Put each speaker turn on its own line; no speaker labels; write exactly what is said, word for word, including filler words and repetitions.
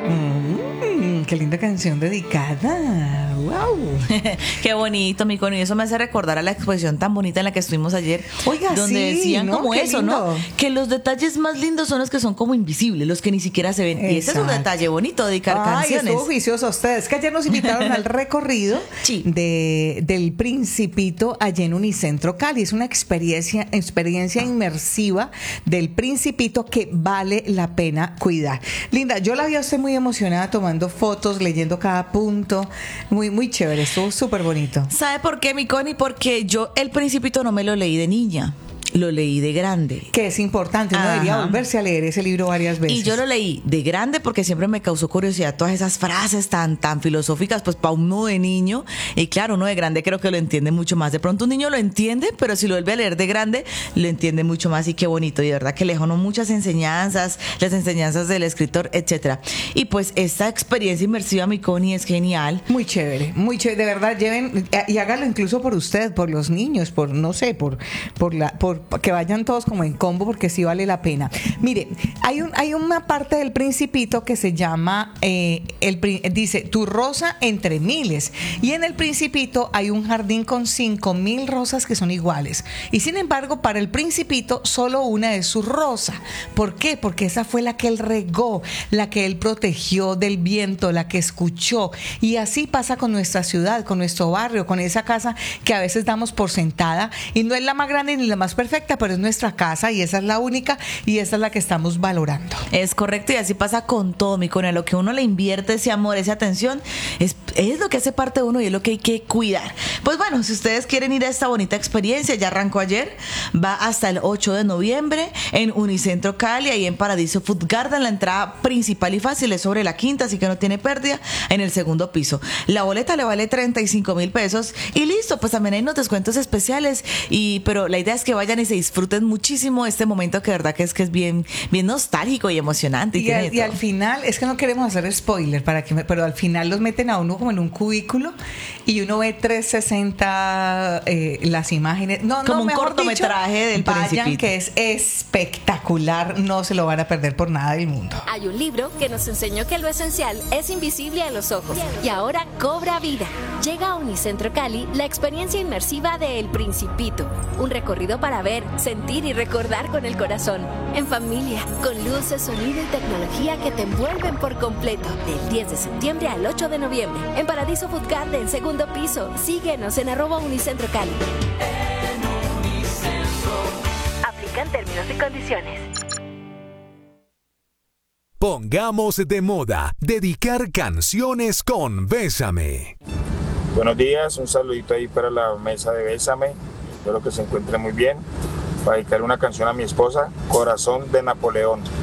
Mm, qué linda canción dedicada. Wow.
Qué bonito, mi Connie. Eso me hace recordar a la exposición tan bonita en la que estuvimos ayer.
Oiga,
donde
sí,
decían
¿no?
como
Qué
eso,
lindo.
¿no? Que los detalles más lindos son los que son como invisibles, los que ni siquiera se ven. Y ese es un
Exacto.
detalle bonito, dedicar
Ay,
canciones.
estuvo juicioso ustedes. Que ayer nos invitaron al recorrido
Sí.
de, del Principito allá en Unicentro Cali. Es una experiencia, experiencia inmersiva del Principito que vale la pena cuidar. Linda, yo la vi a usted muy emocionada tomando fotos, leyendo cada punto. Muy, muy chévere. Estuvo súper bonito.
¿Sabe por qué, mi Connie? Porque yo El Principito no me lo leí de niña, lo leí de grande.
Que es importante, uno
Ajá.
debería volverse a leer ese libro varias veces.
Y yo lo leí de grande porque siempre me causó curiosidad todas esas frases tan, tan filosóficas, pues para uno de niño. Y claro, uno de grande creo que lo entiende mucho más. De pronto un niño lo entiende, pero si lo vuelve a leer de grande, lo entiende mucho más. Y qué bonito, y de verdad que le dejó muchas enseñanzas, las enseñanzas del escritor, etcétera. Y pues esta experiencia inmersiva, mi Connie, es genial.
Muy chévere, muy chévere, de verdad, lleven y háganlo incluso por usted, por los niños, por no sé, por por la por que vayan todos como en combo porque sí vale la pena. Mire, hay un hay una parte del Principito que se llama eh, el dice tu rosa entre miles, y en el Principito hay un jardín con cinco mil rosas que son iguales, y sin embargo para el Principito solo una es su rosa. ¿Por qué? Porque esa fue la que él regó, la que él protegió del viento, la que escuchó. Y así pasa con nuestra ciudad, con nuestro barrio, con esa casa que a veces damos por sentada y no es la más grande ni la más perfecta, pero es nuestra casa y esa es la única y esa es la que estamos valorando.
Es correcto, y así pasa con todo, mi Connie. A lo que uno le invierte ese amor, esa atención, es, es lo que hace parte de uno y es lo que hay que cuidar. Pues bueno, si ustedes quieren ir a esta bonita experiencia, ya arrancó ayer, va hasta el ocho de noviembre en Unicentro Cali, ahí en Paradiso Food Garden. La entrada principal y fácil es sobre la quinta, así que no tiene pérdida, en el segundo piso. La boleta le vale treinta y cinco mil pesos y listo, pues también hay unos descuentos especiales, y pero la idea es que vayan y se disfruten muchísimo este momento, que de verdad que es que es bien, bien nostálgico y emocionante. Y,
Y,
tiene
al,
de
y
todo.
al final, es que no queremos hacer spoiler, para que me- pero al final los meten a uno como en un cubículo y uno ve trescientos sesenta eh, las imágenes. No,
Como
no,
un
mejor
cortometraje
dicho,
del
vayan,
Principito.
que es espectacular, no se lo van a perder por nada del mundo.
Hay un libro que nos enseñó que lo esencial es invisible a los ojos y ahora cobra vida. Llega a Unicentro Cali la experiencia inmersiva de El Principito, un recorrido para ver, sentir y recordar con el corazón, en familia, con luces, sonido y tecnología que te envuelven por completo. Del diez de septiembre al ocho de noviembre en Paradiso Food Garden, segundo piso. Síguenos en arroba Unicentro Cali. Aplican términos y condiciones.
Pongamos de moda dedicar canciones con Bésame.
Buenos días, un saludito ahí para la mesa de Bésame. Espero que se encuentre muy bien. Para dedicar una canción a mi esposa, Corazón de Napoleón.